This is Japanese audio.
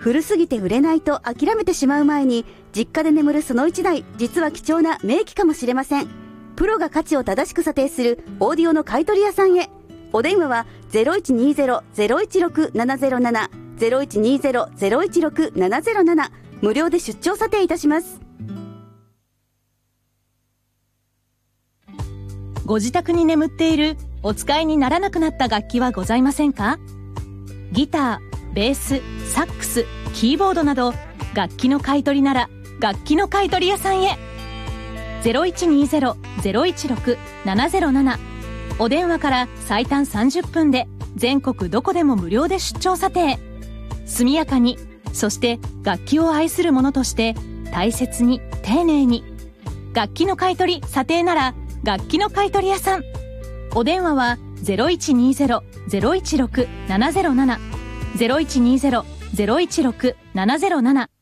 古すぎて売れないと諦めてしまう前に、実家で眠るその1台、実は貴重な名機かもしれません。プロが価値を正しく査定するオーディオの買取屋さんへ。お電話は 0120-016-707 0120-016-707、無料で出張査定いたします。 ご自宅に眠っているお使いにならなくなった楽器はございませんか？ギター、ベース、サックス、キーボードなど楽器の買い取りなら楽器の買取屋さんへ。 0120-016-707、お電話から最短30分で全国どこでも無料で出張査定。速やかに、そして楽器を愛する者として大切に丁寧に。楽器の買い取り査定なら楽器の買取屋さん。お電話は 0120-016-707 0120-016-707